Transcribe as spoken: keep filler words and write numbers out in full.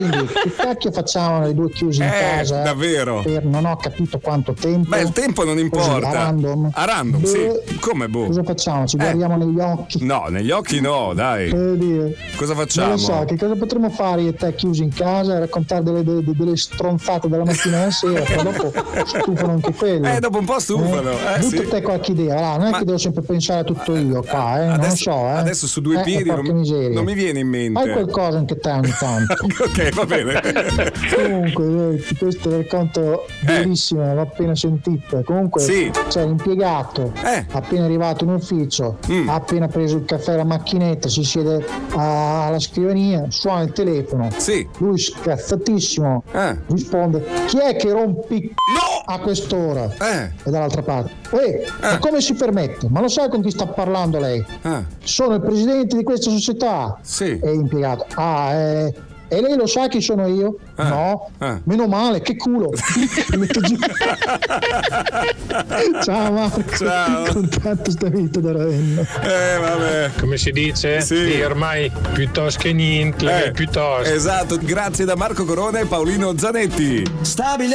Quindi che cacchio facciamo noi due chiusi in Eh, casa? davvero? Per non ho capito quanto tempo. Beh, il tempo non importa. Così, a random. A random, Beh, sì. Come boh? Cosa facciamo? Ci guardiamo negli occhi? No, negli occhi no, dai. Eh, Dio. Cosa Non facciamo? lo so, che cosa potremmo fare io e te chiusi in casa e raccontare delle, delle, delle stronzate dalla mattina alla sera, poi dopo stufano anche quello. Eh, dopo un po' stufano, eh, Butta sì. te qualche idea, va, non è Ma- che devo sempre pensare a tutto io qua, eh, non lo Adesso, so, eh. adesso su due Eh, piedi porca non, miseria. non mi viene in mente. Fai qualcosa anche te ogni tanto. Ok, va bene. Comunque, eh, questo è il racconto bellissimo, l'ho appena sentito. Comunque, Sì. c'è l'impiegato, Eh. appena arrivato in ufficio, Mm. ha appena preso il caffè alla macchinetta, si siede a- alla scrivania, suona il telefono. Sì. Lui scazzatissimo Eh. risponde: chi è che rompi No! a quest'ora? Eh. E dall'altra parte: eh, ma come si permette? Ma lo sai con chi sta parlando lei? Ah, Sono il presidente di questa società. Sì. E l'impiegato: ah, eh, e lei lo sa chi sono io? Ah. No. Ah. Meno male, che culo. Metto giù. Ciao Marco. Ciao. Con tanto sta vita da Ravenna. Eh, vabbè. Come si dice? Sì. Sì, ormai piuttosto che niente, Eh, piuttosto. Esatto, grazie da Marco Corona e Paolino Zanetti. Stabile.